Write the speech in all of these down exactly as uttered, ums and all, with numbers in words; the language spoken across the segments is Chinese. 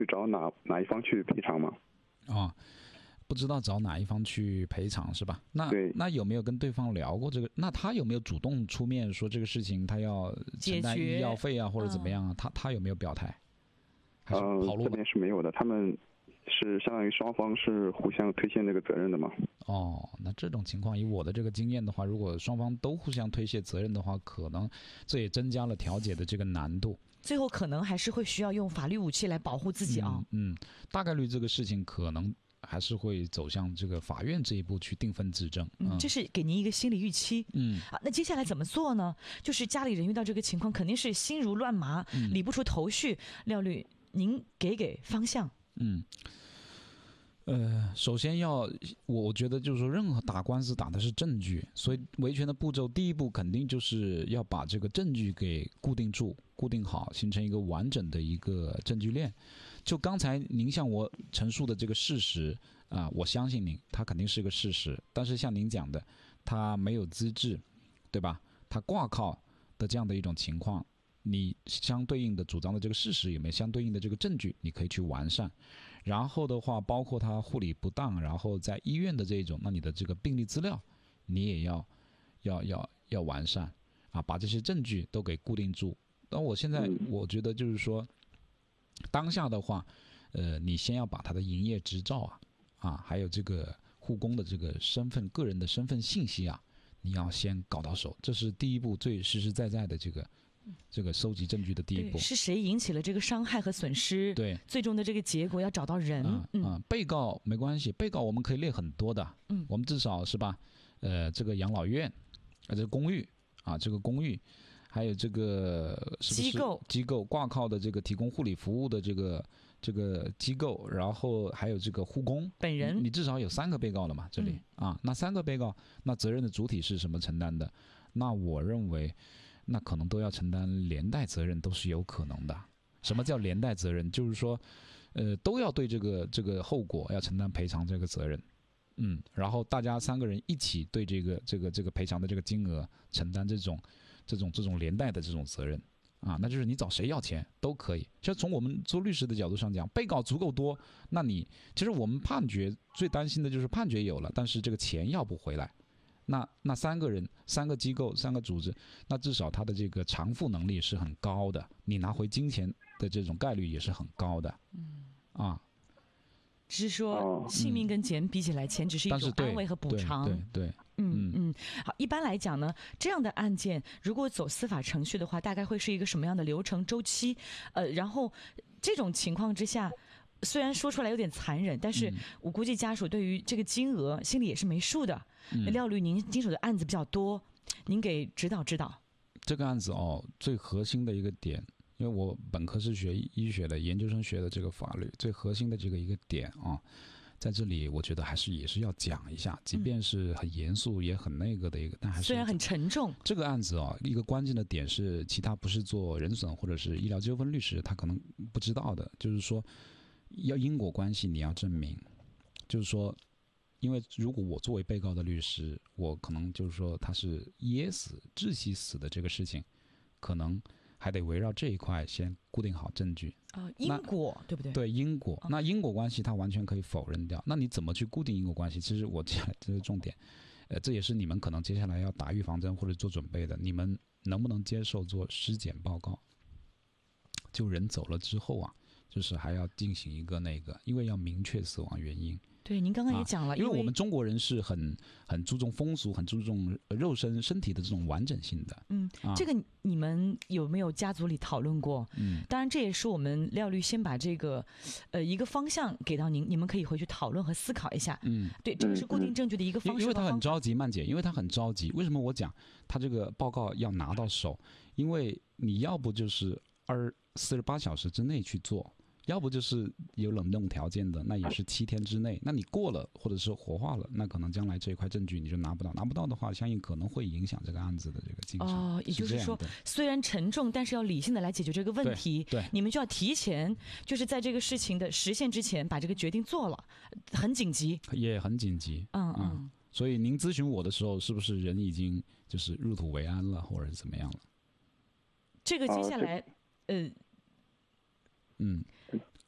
去找哪哪一方去赔偿吗？ 哦，不知道找哪一方去赔偿是吧？那那有没有跟对方聊过这个？那他有没有主动出面说这个事情他要承担医药费啊，或者怎么样啊？嗯、他他有没有表态？还是跑路、 呃？这边是没有的，他们是相当于双方是互相推卸这个责任的嘛？ 哦，那这种情况，以我的这个经验的话，如果双方都互相推卸责任的话，可能这也增加了调解的这个难度。 最后可能还是会需要用法律武器来保护自己啊。 嗯，嗯大概率这个事情可能还是会走向这个法院这一步去定分自证。 嗯，嗯这是给您一个心理预期。 嗯啊，那接下来怎么做呢？就是家里人遇到这个情况，肯定是心如乱麻， 嗯、 理不出头绪。廖律，您给给方向。 嗯。呃，首先要，我觉得就是说，任何打官司打的是证据，所以维权的步骤第一步肯定就是要把这个证据给固定住、固定好，形成一个完整的一个证据链。就刚才您向我陈述的这个事实啊、呃，我相信您，它肯定是个事实。但是像您讲的，他没有资质，对吧？他挂靠的这样的一种情况。你相对应的主张的这个事实有没有相对应的这个证据，你可以去完善。然后的话，包括他护理不当，然后在医院的这种，那你的这个病历资料，你也要要要要完善啊，把这些证据都给固定住。但我现在我觉得就是说，当下的话，呃，你先要把他的营业执照啊啊，还有这个护工的这个身份、个人的身份信息啊，你要先搞到手，这是第一步，最实实在在的这个。这个收集证据的第一步是谁引起了这个伤害和损失？ 对， 最终的这个结果要找到人。 啊、嗯嗯，被告没关系，被告我们可以列很多的。 嗯， 我们至少是吧？呃，这个养老院，啊，这个公寓啊，这个公寓，还有这个是不是机构机构挂靠的这个提供护理服务的这个这个机构，然后还有这个护工本人， 你, 你至少有三个被告了嘛？这里、嗯、啊，那三个被告，那责任的主体是什么承担的？那我认为。那可能都要承担连带责任，都是有可能的。什么叫连带责任？就是说，呃，都要对这个这个后果要承担赔偿这个责任，嗯，然后大家三个人一起对这个这个这个赔偿的这个金额承担这种这种这种连带的这种责任啊，那就是你找谁要钱都可以。其实从我们做律师的角度上讲，被告足够多，那你其实我们判决最担心的就是判决有了，但是这个钱要不回来。那那三个人、三个机构、三个组织，那至少他的这个偿付能力是很高的，你拿回金钱的这种概率也是很高的。 嗯， 啊， 只是说性命跟钱比起来，嗯、钱只是一种安慰和补偿。 对 对, 对, 对， 嗯嗯。好，一般来讲呢，这样的案件如果走司法程序的话，大概会是一个什么样的流程周期？呃，然后这种情况之下。虽然说出来有点残忍，但是我估计家属对于这个金额心里也是没数的。 嗯、 廖律，您经手的案子比较多，您给指导指导。 这个案子哦，最核心的一个点，因为我本科是学医学的，研究生学的这个法律，最核心的这个一个点啊，在这里我觉得还是也是要讲一下，即便是很严肃也很那个的一个，但还是虽然很沉重。 这个案子啊，一个关键的点是，其他不是做人损或者是医疗纠纷律师，他可能不知道的，就是说。要因果关系你要证明，就是说，因为如果我作为被告的律师，我可能就是说他是噎死、窒息死的这个事情，可能还得围绕这一块先固定好证据啊、呃，因果对不对？ 对因果， 哦、 那因果关系它完全可以否认掉。那你怎么去固定因果关系？其实我讲这是重点，呃，这也是你们可能接下来要打预防针或者做准备的。你们能不能接受做尸检报告？就人走了之后啊。就是还要进行一个那个，因为要明确死亡原因。 对，您刚刚也讲了， 啊、因为我们中国人是很很注重风俗，很注重肉身身体的这种完整性的。 嗯， 啊、 这个你们有没有家族里讨论过？ 嗯， 当然这也是我们廖律先把这个呃一个方向给到您，你们可以回去讨论和思考一下。 嗯， 对，这个是固定证据的一个方式。 因为他很着急，曼姐，因为他很着急。为什么我讲他这个报告要拿到手？因为你要不就是二四十八小时之内去做。要不就是有冷冻条件的，那也是七天之内。那你过了或者是活化了，那可能将来这一块证据你就拿不到，拿不到的话，相应可能会影响这个案子的这个进程。 哦，也就是说，虽然沉重，但是要理性的来解决这个问题。 对，对你们就要提前，就是在这个事情的实现之前，把这个决定做了，很紧急， 也很紧急。 嗯嗯。嗯所以您咨询我的时候，是不是人已经就是入土为安了，或者是怎么样了？ 这个接下来，呃。 嗯，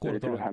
过了多少？